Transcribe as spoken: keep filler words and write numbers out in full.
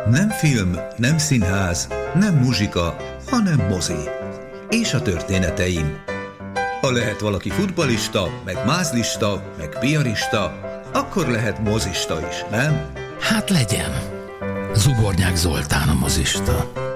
Nem film, nem színház, nem muzsika, hanem mozi. És a történeteim. Ha lehet valaki futballista, meg mázlista, meg piarista, akkor lehet mozista is, nem? Hát legyen. Zubornyák Zoltán a mozista.